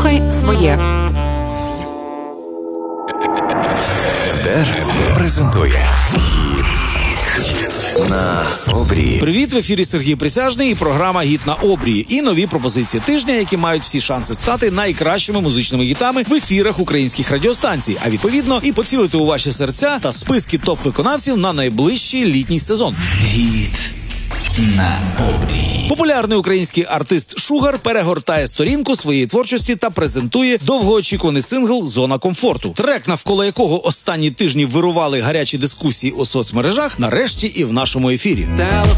Слухай своє. РДР презентує «Гіт на обрії». Привіт, в ефірі Сергій Присяжний і програма «Гіт на обрії». І нові пропозиції тижня, які мають всі шанси стати найкращими музичними гітами в ефірах українських радіостанцій. А відповідно і поцілити у ваші серця та списки топ-виконавців на найближчий літній сезон. «Гіт на обрії». Популярний український артист Шугар перегортає сторінку своєї творчості та презентує довгоочікуваний сингл «Зона комфорту». Трек, навколо якого останні тижні вирували гарячі дискусії у соцмережах, нарешті і в нашому ефірі. Телефон